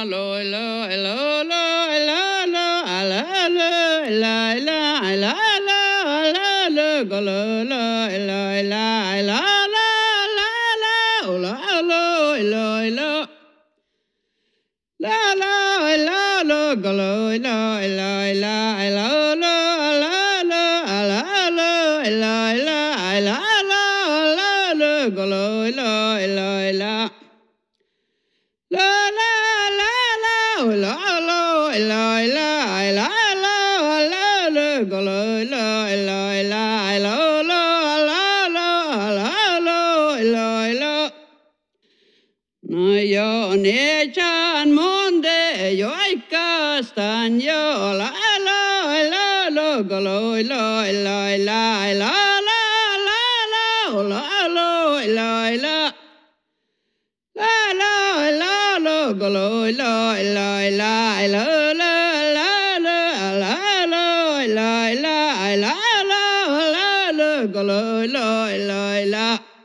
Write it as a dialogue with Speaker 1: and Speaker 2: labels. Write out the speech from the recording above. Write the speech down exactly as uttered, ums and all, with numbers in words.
Speaker 1: lo lo lo lo lo lo la la la la la la la la go lo lo lo la la la la la oh la lo lo lo la la la la go lo lo lo la la la la la la la la la la la la go lo lo lo la la la la la oh la la la la la la la la go lo lo lo la la la la la la la la la no yo ne chan monde yo ai castan yo la la la la go lo lo la la la la la la oh la la la la la la la la go lo la la la la la la la la la la la la la la go lo la la la